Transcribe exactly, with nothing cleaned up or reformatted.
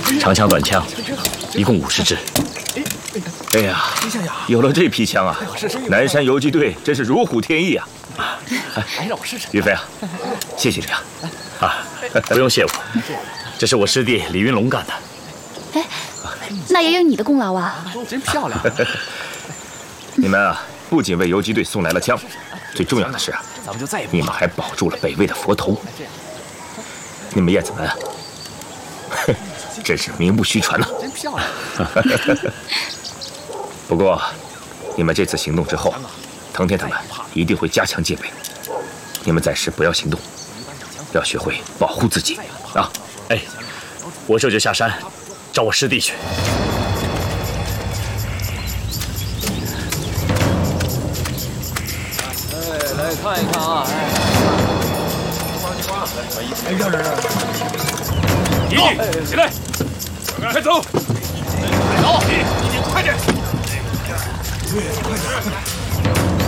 长枪、短枪，一共五十支。哎呀，有了这批枪啊，南山游击队真是如虎添翼啊！ 哎，让我试试。 于飞啊，谢谢你啊！啊，不用谢我，这是我师弟李云龙干的。 哎，那也有你的功劳啊！ 真漂亮。 你们啊，不仅为游击队送来了枪，最重要的是啊， 咱们就再也不你们还保住了北魏的佛头。你们燕子门啊，真是名不虚传呐！ 真漂亮。 不过，你们这次行动之后，藤田他们一定会加强戒备。你们暂时不要行动，要学会保护自己啊！ 哎，我这就下山找我师弟去。 哎，来看一看啊！哎，让让让！ 一弟，起来，快走！走，一弟，快点！快点！